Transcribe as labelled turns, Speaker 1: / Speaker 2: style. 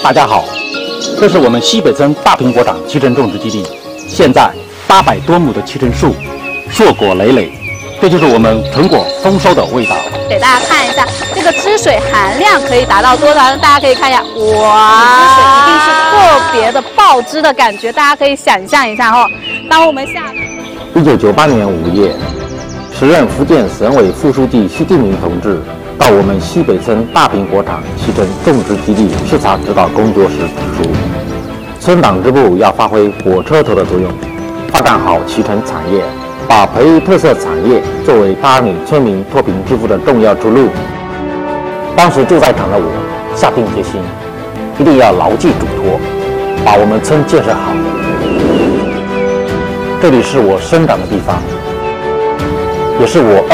Speaker 1: 大家好，这是我们西北村大苹果场脐橙种植基地，现在800多亩的脐橙树，硕果累累，这就是我们成果丰收的味道。
Speaker 2: 给大家看一下，这个汁水含量可以达到多少呢？大家可以看一下，哇，汁水一定是特别的爆汁的感觉，大家可以想象一下哦。当我们下
Speaker 3: 1998年5月，时任福建省委副书记习近平同志到我们西北村大苹果场脐橙种植基地视察指导工作时指出，村党支部要发挥火车头的作用，发展好脐橙产业，把培育特色产业作为巴女村民脱贫致富的重要出路。当时就在场的我下定决心，一定要牢记嘱托，把我们村建设好。这里是我生长的地方，也是我